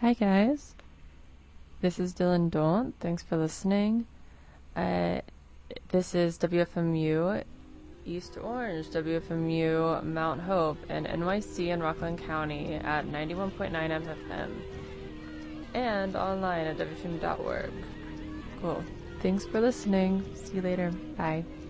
Hi guys, this is Dylan Don't. Thanks for listening. This is WFMU East Orange, WFMU Mount Hope, and NYC in Rockland County at 91.9 FM, and online at WFMU.org. Cool. Thanks for listening. See you later. Bye.